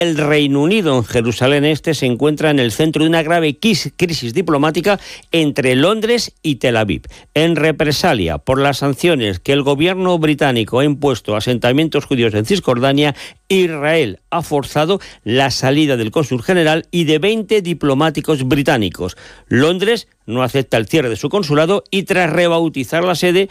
El Reino Unido en Jerusalén Este se encuentra en el centro de una grave crisis diplomática entre Londres y Tel Aviv. En represalia por las sanciones que el gobierno británico ha impuesto a asentamientos judíos en Cisjordania, Israel ha forzado la salida del cónsul general y de 20 diplomáticos británicos. Londres no acepta el cierre de su consulado y tras rebautizar la sede